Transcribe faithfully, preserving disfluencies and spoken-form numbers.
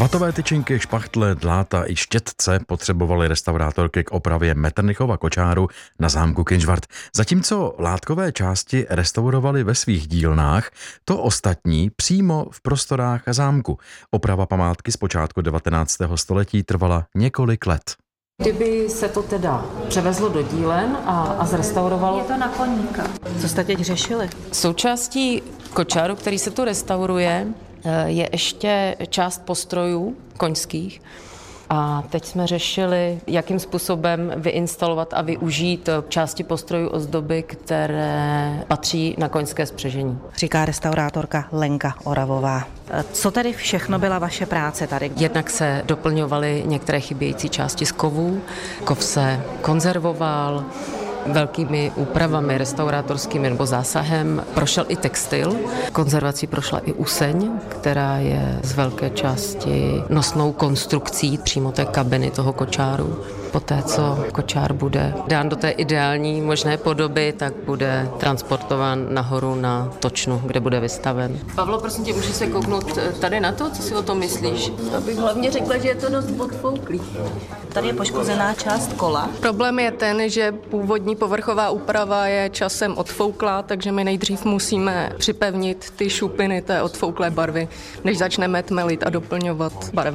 Matové tyčinky, špachtle, dláta i štětce potřebovaly restaurátorky k opravě Metternichova kočáru na zámku Kynžvart. Zatímco látkové části restaurovali ve svých dílnách, to ostatní přímo v prostorách zámku. Oprava památky z počátku devatenáctého století trvala několik let. Kdyby se to teda převezlo do dílen a, a zrestaurovalo... Je to na koníka. Co jste teď řešili? Součástí kočáru, který se tu restauruje, je ještě část postrojů koňských. A teď jsme řešili, jakým způsobem vyinstalovat a využít části postrojů ozdoby, které patří na koňské spřežení. Říká restaurátorka Lenka Oravová. Co tedy všechno byla vaše práce tady? Jednak se doplňovaly některé chybějící části z kovů, kov se konzervoval, velkými úpravami restaurátorskými nebo zásahem prošel i textil. Konzervací prošla i useň, která je z velké části nosnou konstrukcí přímo té kabiny toho kočáru. Poté, co kočár bude dán do té ideální možné podoby, tak bude transportován nahoru na točnu, kde bude vystaven. Pavlo, prosím tě, můžeš se kouknout tady na to? Co si o tom myslíš? Abych hlavně řekla, že je to dost odfouklý. Tady je poškozená část kola. Problém je ten, že původní povrchová úprava je časem odfouklá, takže my nejdřív musíme připevnit ty šupiny té odfouklé barvy, než začneme tmelit a doplňovat barevné.